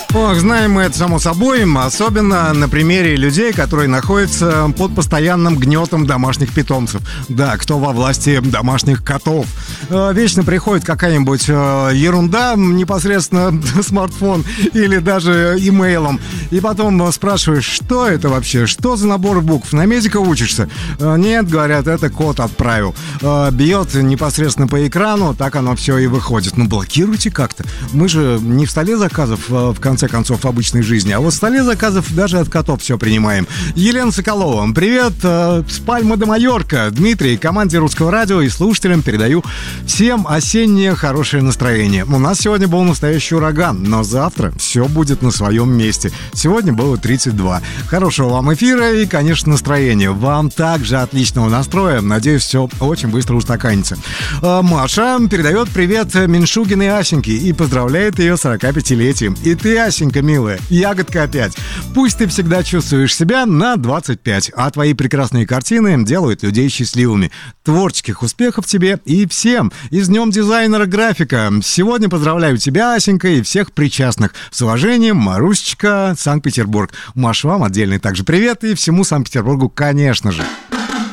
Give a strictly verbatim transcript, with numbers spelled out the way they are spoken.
Ох, знаем мы это само собой, особенно на примере людей, которые находятся под постоянным гнетом домашних питомцев. Да, кто во власти домашних котов. Вечно приходит какая-нибудь ерунда, непосредственно смартфон или даже имейлом. И потом спрашиваешь, что это вообще, что за набор букв, на медика учишься? Нет, говорят, это кот отправил. Бьет непосредственно по экрану, так оно все и выходит. Ну, блокируйте как-то. Мы же не в столе заказов, в конце концов, в обычной жизни, а вот в столе заказов даже от котов все принимаем. Елена Соколова, привет с Пальмы де Майорка. Дмитрий, команде Русского радио и слушателям передаю всем осеннее хорошее настроение. У нас сегодня был настоящий ураган, но завтра все будет на своем месте. Сегодня было тридцать два. Хорошего вам эфира и, конечно, настроения. Вам также отличного настроя. Надеюсь, все очень быстро устаканится. Маша передает привет Меньшугиной Асеньке и поздравляет ее сорокапятилетием. И ты, Асенька, милая, ягодка опять. Пусть ты всегда чувствуешь себя на двадцать пять, а твои прекрасные картины делают людей счастливыми. Творческих успехов тебе и всем. И с днем дизайнера-графика. Сегодня поздравляю тебя, Асенька, и всех причастных. С уважением, Марусечка, Санкт-Петербург. Маш, вам отдельный также привет и всему Санкт-Петербургу, конечно же.